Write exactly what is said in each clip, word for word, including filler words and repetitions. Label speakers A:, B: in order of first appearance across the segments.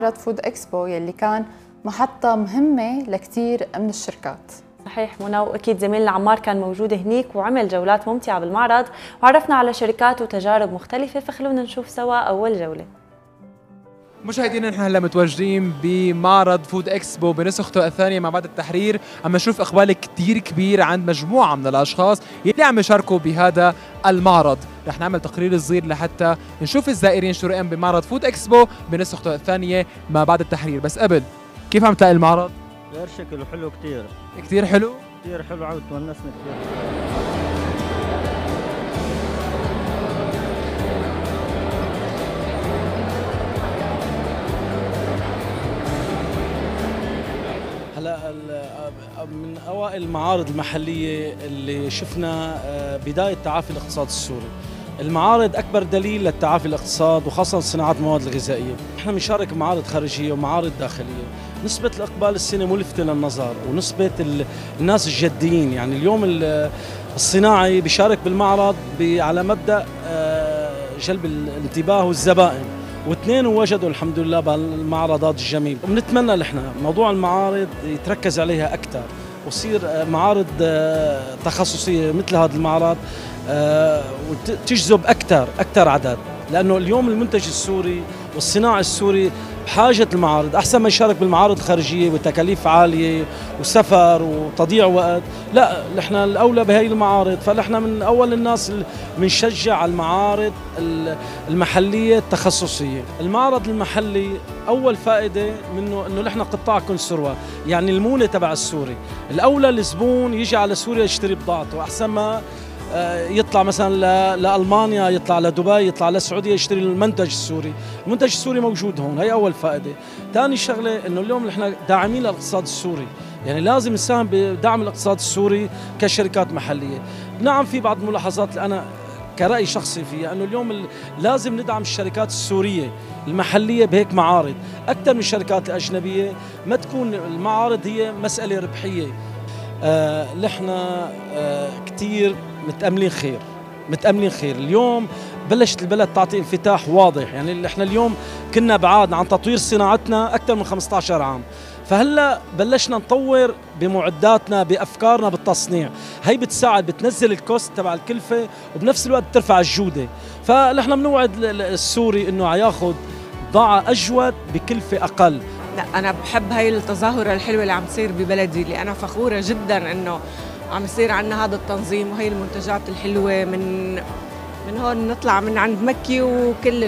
A: معرض فود اكسبو يلي كان محطة مهمة لكثير من الشركات.
B: صحيح منى، واكيد زميلنا عمار كان موجود هنيك وعمل جولات ممتعة بالمعرض وعرفنا على شركات وتجارب مختلفة، فخلونا نشوف سوا أول جولة.
C: مشاهدينا نحن هلا متواجدين بمعرض فود اكسبو بنسخته الثانيه ما بعد التحرير، عم نشوف اقبال كثير كبير عند مجموعه من الاشخاص يلي عم يشاركوا بهذا المعرض. رح نعمل تقرير صغير لحتى نشوف الزائرين شو رايهم بمعرض فود اكسبو بنسخته الثانيه ما بعد التحرير. بس قبل، كيف عم تلاقي المعرض؟
D: غير شكله حلو كثير
C: كثير حلو؟
D: كثير حلو، عم تونسنا كثير.
E: هلا من اوائل المعارض المحليه اللي شفنا بدايه تعافي الاقتصاد السوري. المعارض اكبر دليل للتعافي الاقتصاد وخاصه صناعه المواد الغذائيه. احنا بنشارك معارض خارجيه ومعارض داخليه. نسبه الاقبال السنه ملفته للنظر، ونسبه الناس الجديين، يعني اليوم الصناعي بيشارك بالمعرض على مبدا جلب الانتباه والزبائن، واثنين وجدوا الحمد لله بالمعرضات الجميله. وبنتمنى نحن موضوع المعارض يتركز عليها اكثر وتصير معارض تخصصيه مثل هذا المعرض وتجذب اكثر اكثر عدد، لانه اليوم المنتج السوري والصناعي السوري بحاجه المعارض. احسن ما يشارك بالمعارض الخارجيه وتكاليف عاليه وسفر وتضييع وقت، لا نحن الاولى بهي المعارض. فنحن من اول الناس اللي بنشجع على المعارض المحليه التخصصيه. المعرض المحلي اول فائده منه انه نحن قطاع كونسروا، يعني المونه تبع السوري. الاولى الزبون يجي على سوريا يشتري بضاعته، احسن ما يطلع مثلا لألمانيا، يطلع لدبي، يطلع للسعودية يشتري المنتج السوري. المنتج السوري موجود هون، هي أول فائدة. ثاني شغلة إنه اليوم نحن داعمين للاقتصاد السوري، يعني لازم نساهم بدعم الاقتصاد السوري كشركات محلية. نعم في بعض الملاحظات اللي أنا كرأي شخصي فيها، إنه اليوم لازم ندعم الشركات السورية المحلية بهيك معارض أكثر من الشركات الأجنبية، ما تكون المعارض هي مسألة ربحية. آه نحن آه كثير متأملين خير، متأملين خير. اليوم بلشت البلد تعطي انفتاح واضح، يعني احنا اليوم كنا بعاد عن تطوير صناعتنا أكثر من خمسة عشر عام، فهلا بلشنا نطور بمعداتنا بأفكارنا بالتصنيع. هي بتساعد بتنزل الكوست تبع الكلفة وبنفس الوقت بترفع الجودة. فنحن بنوعد السوري إنه عياخد بضاعة أجود بكلفة أقل.
F: لا أنا بحب هاي التظاهرة الحلوة اللي عم تصير ببلدي، اللي أنا فخورة جدا إنه عم يصير عندنا هذا التنظيم وهي المنتجات الحلوة. من من هون نطلع من عند مكي وكل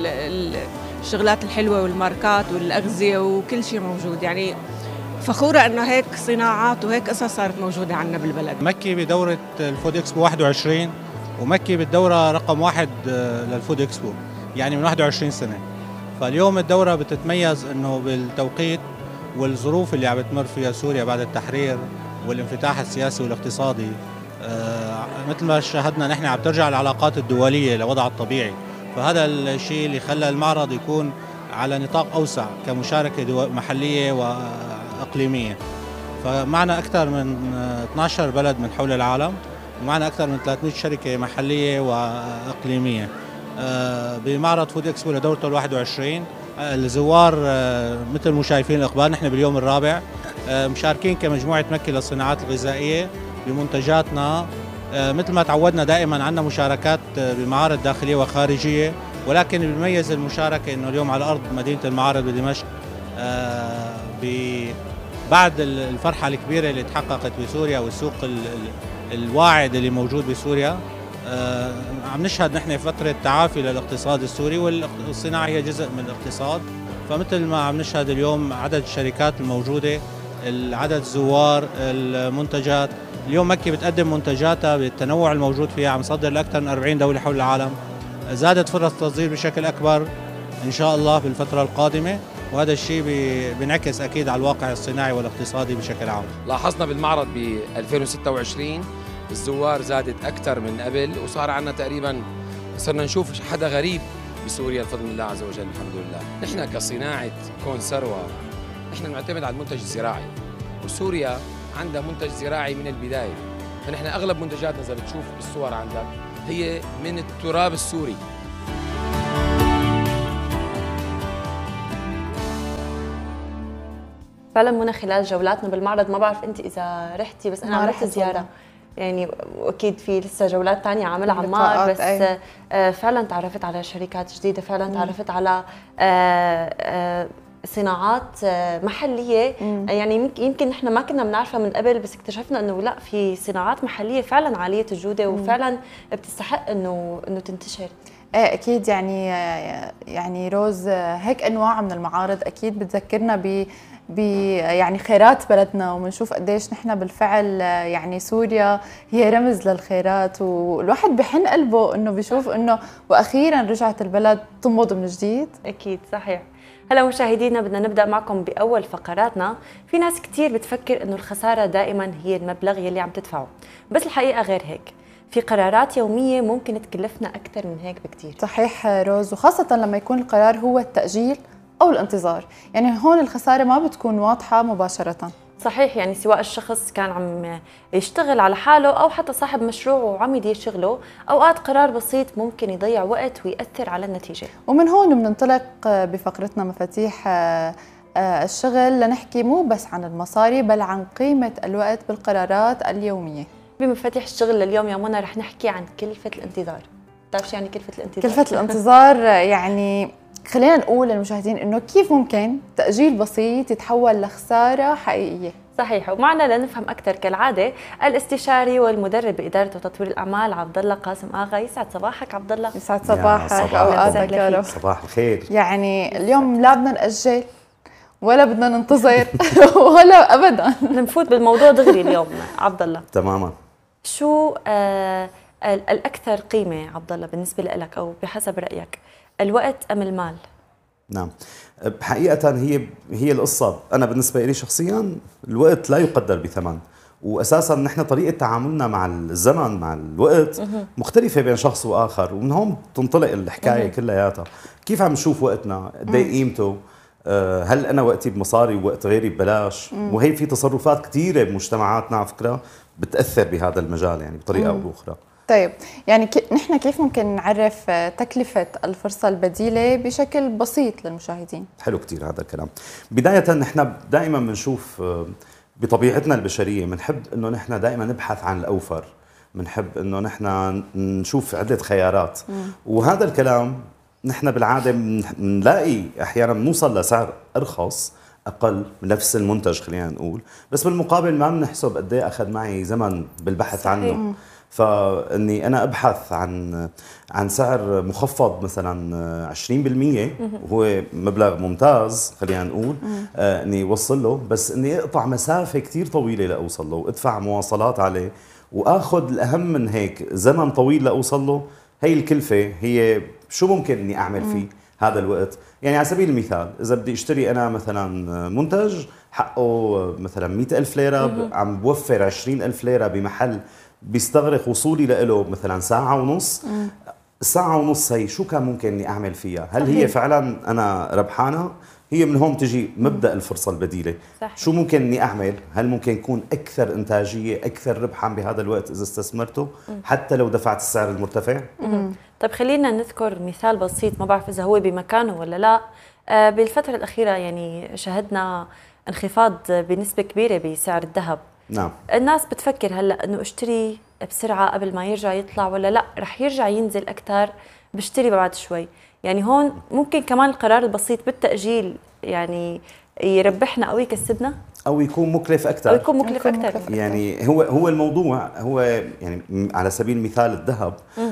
F: الشغلات الحلوة والماركات والأغذية وكل شيء موجود. يعني فخورة إنه هيك صناعات وهيك قصص صارت موجودة عندنا بالبلد.
G: مكي بدورة الفود اكسبو واحد وعشرين، ومكي بالدورة رقم واحد للفود اكسبو، يعني من واحد وعشرين سنة. فاليوم الدورة بتتميز إنه بالتوقيت والظروف اللي عم بتمر فيها سوريا بعد التحرير والانفتاح السياسي والاقتصادي. آه مثل ما شاهدنا نحن عم ترجع العلاقات الدولية لوضعها الطبيعي، فهذا الشيء اللي خلى المعرض يكون على نطاق أوسع كمشاركة محلية وإقليمية. فمعنا أكثر من اثني عشر بلد من حول العالم، ومعنا أكثر من ثلاثمئة شركة محلية وإقليمية. آه بمعرض فود اكسبو لدورته الواحد وعشرين، الزوار آه مثل ما شايفين الإقبال. نحن باليوم الرابع مشاركين كمجموعة مكي للصناعات الغذائية بمنتجاتنا. مثل ما تعودنا دائما عندنا مشاركات بمعارض داخلية وخارجية، ولكن بيميز المشاركة انه اليوم على ارض مدينة المعارض بدمشق بعد الفرحة الكبيرة اللي تحققت بسوريا والسوق الواعد اللي موجود بسوريا. عم نشهد نحن فترة تعافي للاقتصاد السوري، والصناعة هي جزء من الاقتصاد. فمثل ما عم نشهد اليوم عدد الشركات الموجودة، العدد الزوار، المنتجات. اليوم مكي بتقدم منتجاتها بالتنوع الموجود فيها، عم تصدر لأكثر من أربعين دولة حول العالم. زادت فرص التصدير بشكل أكبر إن شاء الله في الفترة القادمة، وهذا الشيء بينعكس أكيد على الواقع الصناعي والاقتصادي بشكل عام.
H: لاحظنا بالمعرض ب ألفين وستة وعشرين الزوار زادت أكثر من قبل، وصار عندنا تقريبا صرنا نشوف حدا غريب بسوريا بفضل الله عز وجل. الحمد لله. نحن كصناعة كونسروا نحن نعتمد على المنتج الزراعي، وسوريا عندها منتج زراعي من البداية. فنحن أغلب منتجاتنا إذا بتشوف بالصور عندك هي من التراب السوري.
B: فعلا منى خلال جولاتنا بالمعرض، ما بعرف انت اذا رحتي بس انا
A: ما
B: عملت
A: رحت
B: زياره
A: والله.
B: يعني، واكيد في لسه جولات ثانيه عاملها عمار،
A: لقاءات،
B: بس
A: أي.
B: آه، فعلا تعرفت على شركات جديده، فعلا تعرفت على آه، آه، صناعات آه، محليه.
A: مم.
B: يعني يمكن يمكن نحن ما كنا بنعرفها من قبل، بس اكتشفنا انه لا، في صناعات محليه فعلا عاليه الجوده وفعلا بتستحق انه انه تنتشر.
A: ايه اكيد. يعني يعني روز، هيك انواع من المعارض اكيد بتذكرنا ب ب يعني خيرات بلدنا، وبنشوف قديش نحن بالفعل يعني سوريا هي رمز للخيرات، والواحد بحن قلبه انه بيشوف انه واخيرا رجعت البلد تنبض من جديد.
B: اكيد صحيح. هلا مشاهدينا، بدنا نبدا معكم باول فقراتنا. في ناس كثير بتفكر انه الخساره دائما هي المبلغ يلي عم تدفعه، بس الحقيقه غير هيك. في قرارات يوميه ممكن تكلفنا اكثر من هيك بكثير.
A: صحيح روز، وخاصه لما يكون القرار هو التاجيل او الانتظار، يعني هون الخساره ما بتكون واضحه مباشره.
B: صحيح، يعني سواء الشخص كان عم يشتغل على حاله أو حتى صاحب مشروع وعم يدير شغله، أوقات قرار بسيط ممكن يضيع وقت ويأثر على النتيجة.
A: ومن هون بننطلق بفقرتنا مفاتيح الشغل لنحكي مو بس عن المصاري، بل عن قيمة الوقت بالقرارات اليومية.
B: بمفاتيح الشغل لليوم يا منى رح نحكي عن كلفة الانتظار. بتعرف شو يعني كلفة الانتظار؟
A: كلفة الانتظار يعني خلينا نقول للمشاهدين إنه كيف ممكن تأجيل بسيط يتحول لخسارة حقيقية.
B: صحيح. ومعنا لنفهم أكثر كالعادة الاستشاري والمدرب بإدارة وتطوير الأعمال عبد الله قاسم آغا. يسعد صباحك عبد الله.
A: يسعد صباحك، أوقاتك يا رب.
I: صباح الخير.
A: يعني اليوم لا بدنا نأجل ولا بدنا ننتظر ولا أبدا،
B: نفوت بالموضوع دغري اليوم عبد الله.
I: تماما.
B: شو آه الأكثر قيمة عبد الله بالنسبة لك أو بحسب رأيك، الوقت أم المال؟
I: نعم، حقيقة هي هي القصة. أنا بالنسبة لي شخصيا الوقت لا يقدر بثمن، وأساسا نحن طريقة تعاملنا مع الزمن مع الوقت مختلفة بين شخص وآخر، ومن هون تنطلق الحكاية كلياتها. كيف عم نشوف وقتنا؟ قد ايه قيمته؟ هل أنا وقتي بمصاري ووقت غيري ببلاش؟ وهي في تصرفات كثيرة بمجتمعاتنا على فكرة بتأثر بهذا المجال يعني بطريقة أو بأخرى.
A: طيب يعني ك... نحن كيف ممكن نعرف تكلفة الفرصة البديلة بشكل بسيط للمشاهدين؟
I: حلو كتير هذا الكلام. بداية نحن دائما بنشوف بطبيعتنا البشرية بنحب انه نحن دائما نبحث عن الأوفر، بنحب انه نحن نشوف عدة خيارات، مم. وهذا الكلام نحن بالعادة بنلاقي احيانا بنوصل لسعر ارخص اقل من نفس المنتج خلينا نقول، بس بالمقابل ما بنحسب قد ايه اخذ معي زمن بالبحث صحيح. عنه. فاني انا ابحث عن عن سعر مخفض مثلا عشرين بالمئة وهو مبلغ ممتاز خلينا نقول، آه اني اوصل له، بس اني اقطع مسافه كثير طويله لاوصل له وادفع مواصلات عليه واخذ الاهم من هيك زمن طويل لاوصل له. هي الكلفه هي شو ممكن اني اعمل فيه هذا الوقت. يعني على سبيل المثال اذا بدي اشتري انا مثلا منتج حقه مثلا مئة ألف ليره، عم بوفر عشرين ألف ليره بمحل بيستغرق وصولي له مثلا ساعة ونص. مم. الساعة ونص هي شو كان ممكن اني اعمل فيها؟ هل صحيح. هي فعلا انا ربحانة؟ هي من هون تجي مبدأ الفرصة البديلة. صحيح. شو ممكن اني اعمل؟ هل ممكن يكون اكثر انتاجية، اكثر ربحا بهذا الوقت اذا استثمرته، مم. حتى لو دفعت السعر المرتفع؟
B: مم. طيب خلينا نذكر مثال بسيط، ما بعرف اذا هو بمكانه ولا لا. آه بالفترة الأخيرة يعني شهدنا انخفاض بنسبة كبيرة بسعر الذهب.
I: نعم.
B: الناس بتفكر هلا انه اشتري بسرعه قبل ما يرجع يطلع، ولا لا رح يرجع ينزل اكثر بشتري بعد شوي. يعني هون ممكن كمان القرار البسيط بالتاجيل يعني يربحنا او يكسبنا
I: او يكون مكلف اكثر،
B: او يكون مكلف اكثر.
I: يعني هو هو الموضوع هو يعني على سبيل المثال الذهب،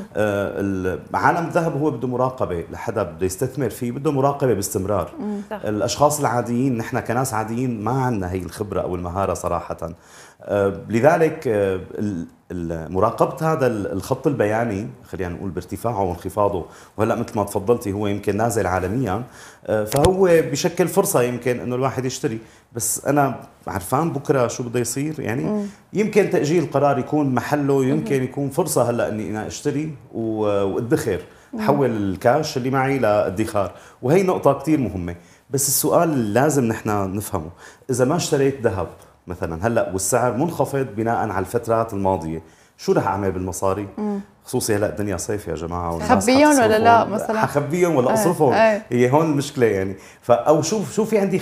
I: آه عالم الذهب هو بده مراقبه، لحدا بده يستثمر فيه بده مراقبه باستمرار. الاشخاص العاديين نحن كناس عاديين ما عندنا هي الخبره او المهاره صراحه. آه لذلك آه مراقبة هذا الخط البياني خلينا نقول بارتفاعه وانخفاضه، وهلا مثل ما تفضلتي هو يمكن نازل عالميا، فهو بشكل فرصة يمكن انه الواحد يشتري. بس انا عرفان بكره شو بده يصير يعني. مم. يمكن تأجيل القرار يكون محله، يمكن يكون فرصة هلا اني انا اشتري وادخر، حول الكاش اللي معي لادخار، وهي نقطة كثير مهمة. بس السؤال اللي لازم نحن نفهمه، اذا ما اشتريت ذهب مثلا هلا والسعر منخفض بناء على الفترات الماضيه، شو رح اعمل بالمصاري؟ مم. خصوصي هلا الدنيا صيف يا جماعه،
A: خبيهم ولا لا مثلا؟
I: حخبيهم ولا اصرفهم؟
A: أي.
I: هي هون المشكله يعني. فا او شوف شو في عندي